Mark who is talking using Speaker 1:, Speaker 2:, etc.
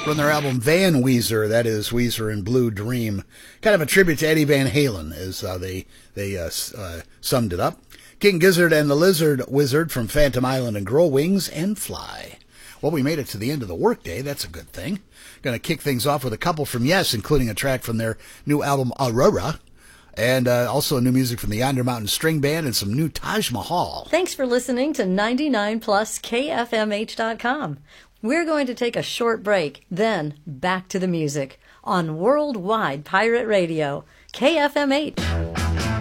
Speaker 1: from their album Van Weezer. That is Weezer and Blue Dream. Kind of a tribute to Eddie Van Halen, is how they summed it up. King Gizzard and the Lizard Wizard from Phantom Island and Grow Wings and Fly. Well, we made it to the end of the workday. That's a good thing. Going to kick things off with a couple from Yes, including a track from their new album Aurora. And also new music from the Yonder Mountain String Band and some new Taj Mahal.
Speaker 2: Thanks for listening to 99 Plus KFMH.com. We're going to take a short break, then back to the music on Worldwide Pirate Radio, KFMH.